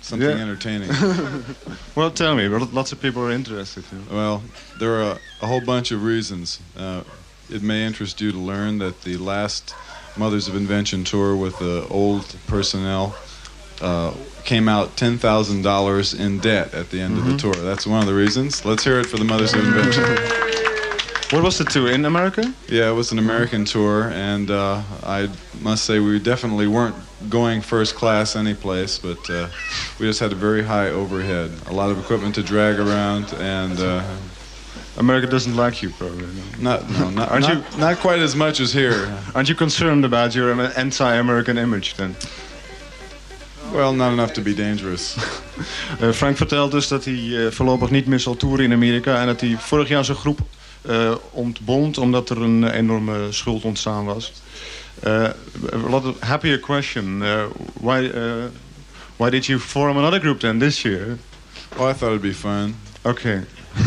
something entertaining. Well, tell me. Lots of people are interested. Well, there are a whole bunch of reasons. It may interest you to learn that the last Mothers of Invention tour with the old personnel came out $10,000 in debt at the end of the tour. That's one of the reasons. Let's hear it for the Mothers of Invention. What was the tour, in America? Yeah, it was an American tour, and I must say we definitely weren't going first class anyplace, but we just had a very high overhead, a lot of equipment to drag around, and America doesn't like you, probably. Not quite as much as here. Aren't you concerned about your anti-American image then? Well, not enough to be dangerous. Frank vertelt dus dat hij voorlopig niet meer zal toeren in Amerika en dat hij vorig jaar zijn groep ontbond omdat er een enorme schuld ontstaan was. A lot of happier question. Why did you form another group then this year? Oh, I thought it'd be fun. Okay.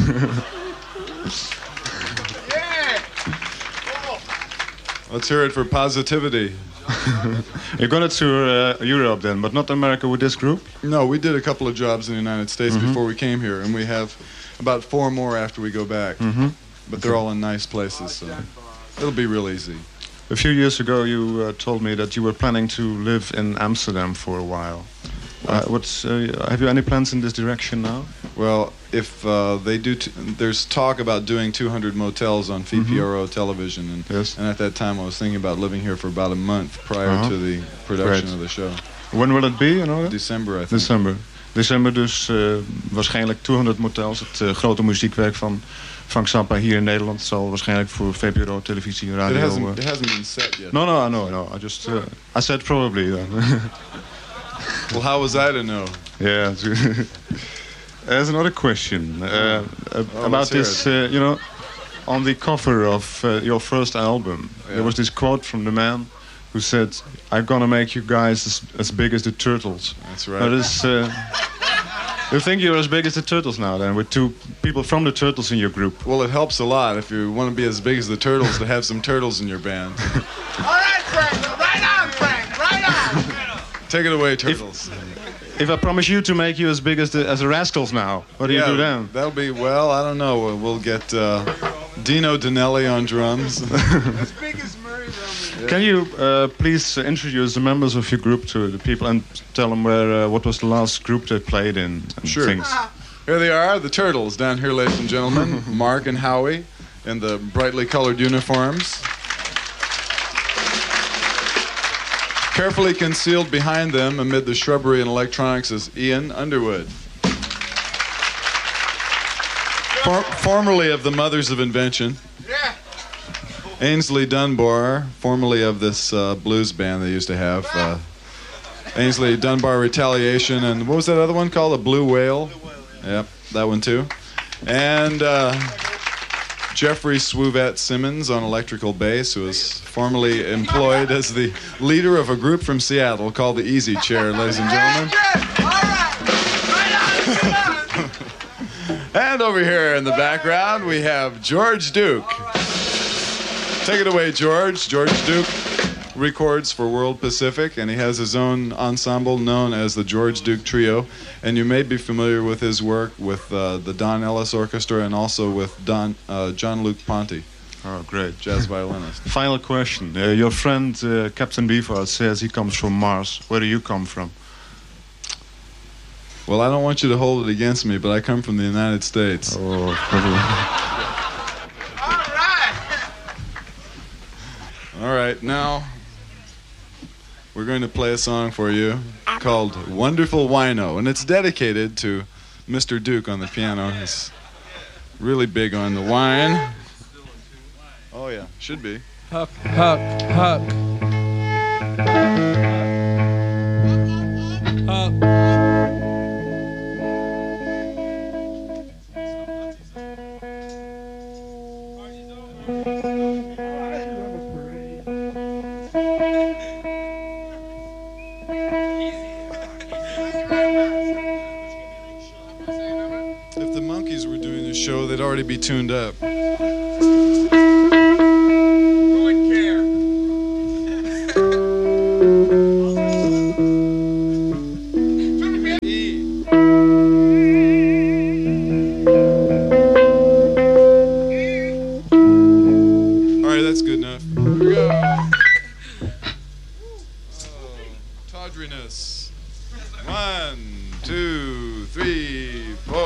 Let's hear it for Positivity. You're going to tour Europe then, but not America with this group? No, we did a couple of jobs in the United States before we came here, and we have about 4 more after we go back. But they're all in nice places, so it'll be real easy. A few years ago you told me that you were planning to live in Amsterdam for a while. Have you any plans in this direction now? Well, if they do, there's talk about doing 200 motels on VPRO television, and at that time I was thinking about living here for about a month prior to the production of the show. When will it be? You know? December, I think. December dus waarschijnlijk 200 motels. Het grote muziekwerk van Frank Zappa hier in Nederland zal waarschijnlijk voor VPRO, televisie, radio... It hasn't been set yet. No. I said probably then. Well, how was I to know? Yeah. There's another question about this. On the cover of your first album, there was this quote from the man who said, "I'm gonna make you guys as big as the Turtles." That's right. You think you're as big as the Turtles now, then, with 2 people from the Turtles in your group? Well, it helps a lot if you want to be as big as the Turtles to have some turtles in your band. All right, Frank. Right on, Frank. Right on. Take it away, Turtles. If I promise you to make you as big as the Rascals now, what do you do then? That'll be, well, I don't know. We'll get Dino Danelli on drums. As big as Murray Roman. Yeah. Can you please introduce the members of your group to the people and tell them what was the last group they played in? And sure. Things. Here they are, the Turtles, down here, ladies and gentlemen. Mark and Howie in the brightly colored uniforms. Carefully concealed behind them amid the shrubbery and electronics is Ian Underwood. Formerly of the Mothers of Invention. Yeah. Ainsley Dunbar, formerly of this blues band they used to have. Ainsley Dunbar Retaliation, and what was that other one called? A Blue Whale? Yep, that one too. And Jeffrey Swouvette Simmons on electrical bass, who was formerly employed as the leader of a group from Seattle called the Easy Chair, ladies and gentlemen. And over here in the background, we have George Duke. Take it away, George. George Duke records for World Pacific, and he has his own ensemble known as the George Duke Trio. And you may be familiar with his work with the Don Ellis Orchestra and also with John-Luc Ponty. Oh, great. Jazz violinist. Final question. Your friend Captain Beefheart says he comes from Mars. Where do you come from? Well, I don't want you to hold it against me, but I come from the United States. Oh, All right, now we're going to play a song for you called Wonderful Wino, and it's dedicated to Mr. Duke on the piano. He's really big on the wine. Oh, yeah, should be. Huck, Huck, Huck. Huck. If the Monkees were doing this show, they'd already be tuned up. E. good enough. Here we go. Oh, tawdriness. 1, 2, 3, 4.